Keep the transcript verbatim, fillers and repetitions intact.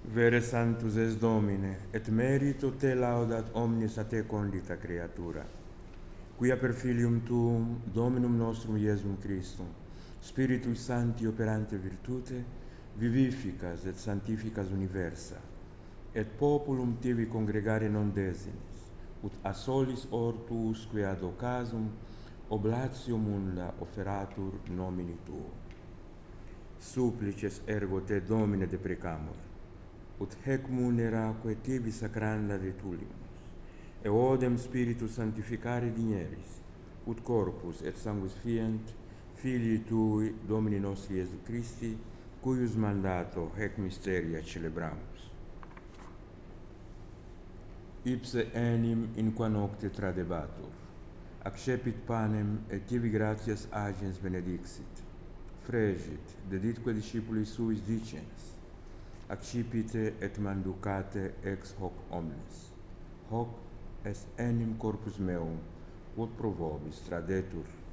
Vere sanctus es Domine, et merito te laudat omnis a te condita creatura, quia per filium tuum, Dominum nostrum Iesum Christum, Spiritui Sancti operante virtute, vivificas et sanctificas universa, et populum tibi congregare non desinis, ut a solis ortuusque ad occasum oblatio munda offeratur nomini tuo. Supplices ergo te, Domine, deprecamur, ut hec muneraque tibi sacranda vetulimus, e odem Spiritus sanctificare digneris, ut corpus et sanguis fient, Filii Tui, Domini nostri Iesu Christi, cuius mandato hec mysteria celebramus. Ipse enim in qua nocte tradebatur, accepit panem et tibi gratias agens benedixit, fregit, deditque discipuli suis dicens, accipite et manducate ex hoc omnes. Hoc est enim corpus meum, quod pro vobis tradetur